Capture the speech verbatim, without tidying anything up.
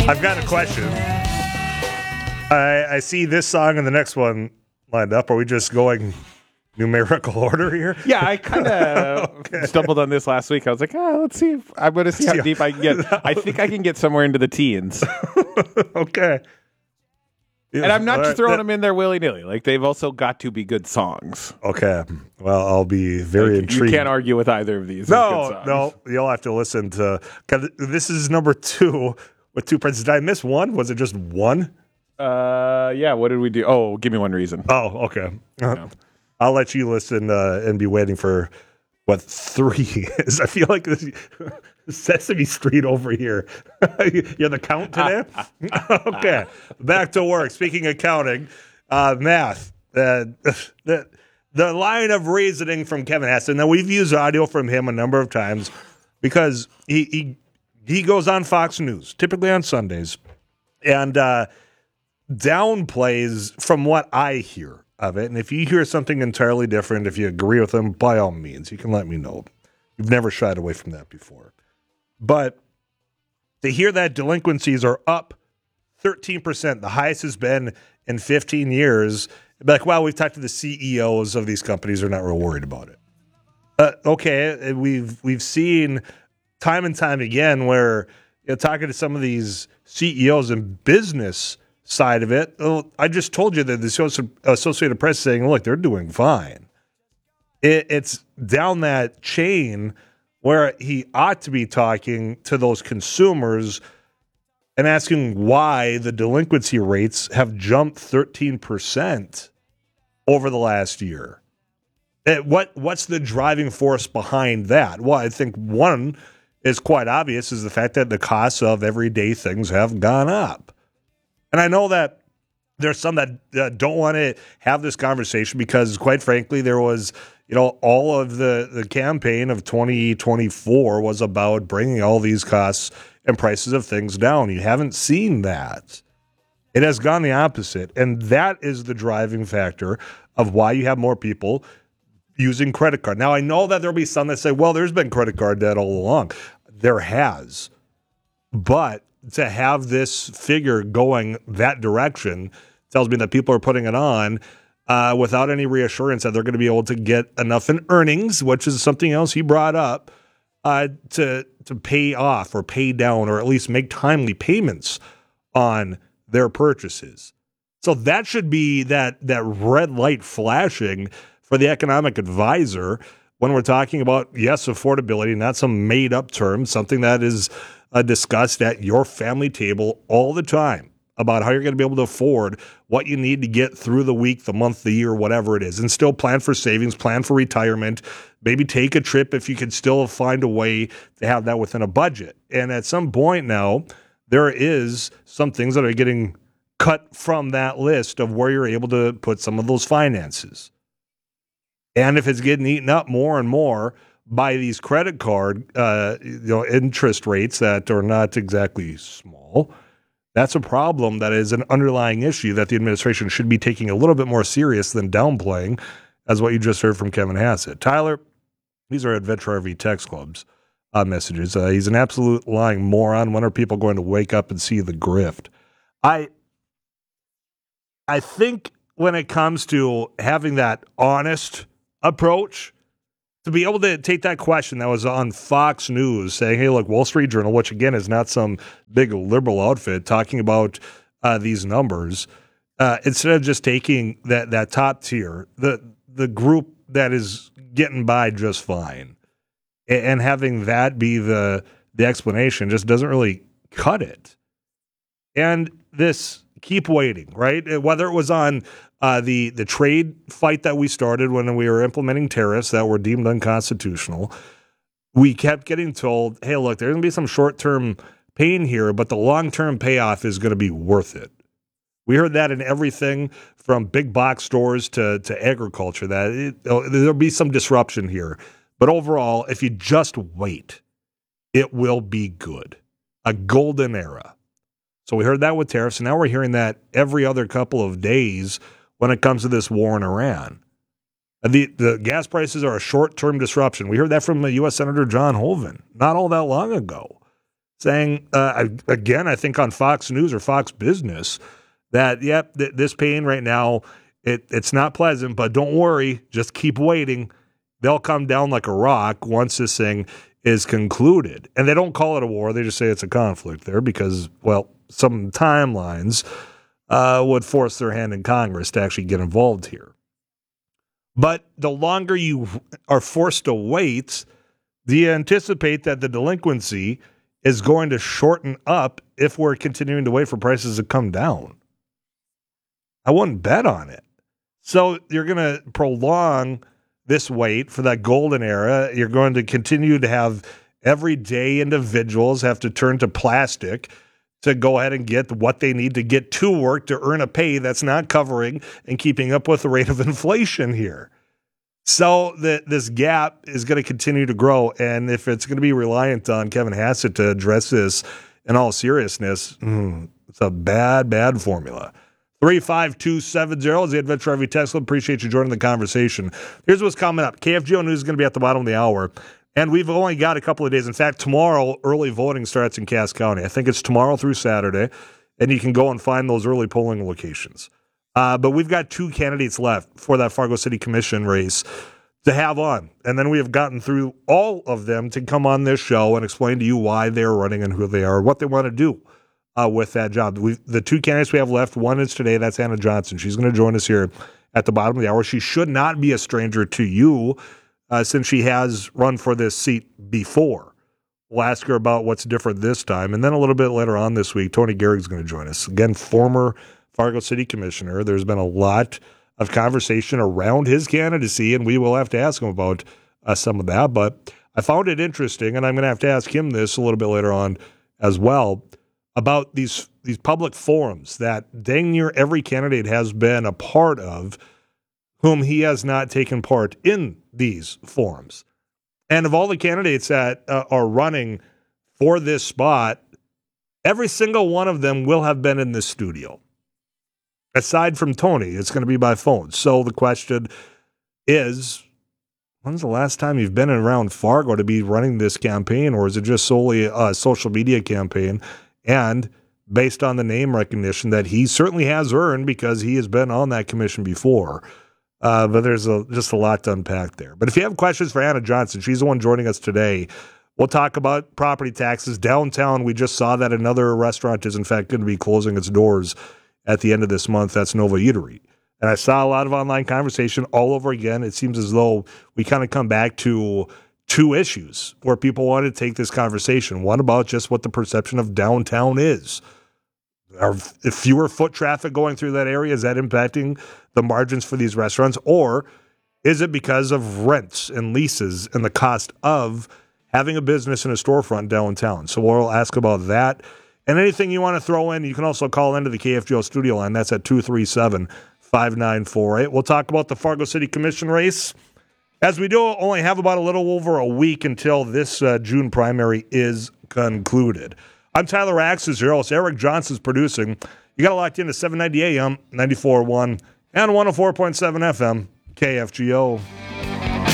I've got a question. I, I see this song and the next one lined up. Are we just going numerical order here? Yeah, I kind of okay. stumbled on this last week. I was like, oh, let's see. If, I'm going to see how deep I can get. I think I can get somewhere into the teens. Okay. And I'm not just throwing them in there willy-nilly. Like, they've also got to be good songs. Okay. Well, I'll be very like, intrigued. You can't argue with either of these. No, no. You'll have to listen to... Cause this is number two with two princes. Did I miss one? Was it just one? Uh, yeah. What did we do? Oh, give me one reason. Oh, okay. Uh, no. I'll let you listen uh, and be waiting for what three is. I feel like this Sesame Street over here. You're the count today? Okay. Back to work. Speaking of counting, uh, math. Uh, the, the line of reasoning from Kevin Hassett. Now, we've used audio from him a number of times because he he, he goes on Fox News, typically on Sundays, and uh, downplays from what I hear of it. And if you hear something entirely different, if you agree with him, by all means, you can let me know. You've never shied away from that before. But to hear that delinquencies are up thirteen percent, the highest has been in fifteen years, be like, well, we've talked to the C E Os of these companies, they're not real worried about it. Uh, okay, we've we've seen time and time again where, you know, talking to some of these C E Os and business side of it, well, I just told you that the Associated Press is saying, look, they're doing fine. It, it's down that chain where he ought to be talking to those consumers and asking why the delinquency rates have jumped thirteen percent over the last year. It, what What's the driving force behind that? Well, I think one is quite obvious, is the fact that the costs of everyday things have gone up. And I know that there's some that uh, don't want to have this conversation because, quite frankly, there was, you know, all of the, the campaign of twenty twenty-four was about bringing all these costs and prices of things down. You haven't seen that. It has gone the opposite. And that is the driving factor of why you have more people using credit card. Now, I know that there'll be some that say, well, there's been credit card debt all along. There has. But to have this figure going that direction tells me that people are putting it on uh, without any reassurance that they're going to be able to get enough in earnings, which is something else he brought up, uh, to to pay off or pay down or at least make timely payments on their purchases. So that should be that that red light flashing for the economic advisor when we're talking about, yes, affordability, not some made-up term, something that is uh, discussed at your family table all the time about how you're going to be able to afford what you need to get through the week, the month, the year, whatever it is, and still plan for savings, plan for retirement, maybe take a trip if you can still find a way to have that within a budget. And at some point now, there is some things that are getting cut from that list of where you're able to put some of those finances. And if it's getting eaten up more and more by these credit card uh, you know, interest rates that are not exactly small, that's a problem that is an underlying issue that the administration should be taking a little bit more serious than downplaying, as what you just heard from Kevin Hassett. Tyler, these are Adventure R V text clubs uh, messages. Uh, he's an absolute lying moron. When are people going to wake up and see the grift? I, I think when it comes to having that honest approach, to be able to take that question that was on Fox News saying, hey, look, Wall Street Journal, which again is not some big liberal outfit, talking about uh, these numbers, uh, instead of just taking that, that top tier, the the group that is getting by just fine, and, and having that be the the explanation just doesn't really cut it. And this keep waiting, right? Whether it was on Uh, the the trade fight that we started when we were implementing tariffs that were deemed unconstitutional, we kept getting told, hey, look, there's going to be some short-term pain here, but the long-term payoff is going to be worth it. We heard that in everything from big box stores to, to agriculture, that it, there'll be some disruption here. But overall, if you just wait, it will be good. A golden era. So we heard that with tariffs, and now we're hearing that every other couple of days when it comes to this war in Iran. The, the gas prices are a short-term disruption. We heard that from U S Senator John Hoeven not all that long ago. saying, uh, again, I think on Fox News or Fox Business, that, yep, th- this pain right now, it, it's not pleasant, but don't worry, just keep waiting. They'll come down like a rock once this thing is concluded. And they don't call it a war. They just say it's a conflict there because, well, some timelines uh, would force their hand in Congress to actually get involved here. But the longer you are forced to wait, do you anticipate that the delinquency is going to shorten up if we're continuing to wait for prices to come down? I wouldn't bet on it. So you're going to prolong this wait for that golden era. You're going to continue to have everyday individuals have to turn to plastic to go ahead and get what they need to get to work to earn a pay that's not covering and keeping up with the rate of inflation here. So the, this gap is going to continue to grow. And if it's going to be reliant on Kevin Hassett to address this in all seriousness, mm, it's a bad, bad formula. three five two seven zero is the Adventure R V Tesla. Appreciate you joining the conversation. Here's what's coming up. K F G O News is going to be at the bottom of the hour. And we've only got a couple of days. In fact, tomorrow, early voting starts in Cass County. I think it's tomorrow through Saturday. And you can go and find those early polling locations. Uh, but we've got two candidates left for that Fargo City Commission race to have on. And then we have gotten through all of them to come on this show and explain to you why they're running and who they are, what they want to do uh, with that job. We, the two candidates we have left, one is today, that's Anna Johnson. She's going to join us here at the bottom of the hour. She should not be a stranger to you uh, since she has run for this seat before. We'll ask her about what's different this time. And then a little bit later on this week, Tony Gehrig's going to join us. Again, former Fargo City Commissioner. There's been a lot of conversation around his candidacy, and we will have to ask him about uh, some of that. But I found it interesting, and I'm going to have to ask him this a little bit later on as well, about these these public forums that dang near every candidate has been a part of, whom he has not taken part in these forums. And of all the candidates that uh, are running for this spot, every single one of them will have been in this studio. Aside from Tony, it's going to be by phone. So the question is, when's the last time you've been around Fargo to be running this campaign, or is it just solely a social media campaign? And based on the name recognition that he certainly has earned because he has been on that commission before. Uh, but there's a, just a lot to unpack there. But if you have questions for Anna Johnson, she's the one joining us today. We'll talk about property taxes. Downtown, we just saw that another restaurant is in fact going to be closing its doors at the end of this month. That's Nova Eatery. And I saw a lot of online conversation all over again. It seems as though we kind of come back to two issues where people want to take this conversation. One about just what the perception of downtown is. Are fewer foot traffic going through that area? Is that impacting the margins for these restaurants? Or is it because of rents and leases and the cost of having a business in a storefront downtown? So we'll ask about that. And anything you want to throw in, you can also call into the K F G O studio line. That's at two three seven, five nine four eight. We'll talk about the Fargo City Commission race. As we do only have about a little over a week until this uh, June primary is concluded. I'm Tyler Axis, your host. Eric Johnson's producing. You got it locked into seven ninety A M, ninety-four point one, and one oh four point seven F M, K F G O.